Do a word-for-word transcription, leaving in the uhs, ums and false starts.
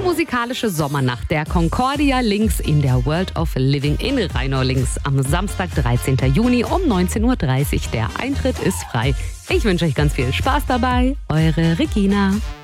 musikalische Sommernacht der Concordia Links in der World of Living in Rhein-Neu-Links am Samstag, dreizehnten Juni um neunzehn Uhr dreißig. Der Eintritt ist frei. Ich wünsche euch ganz viel Spaß dabei. Eure Regina.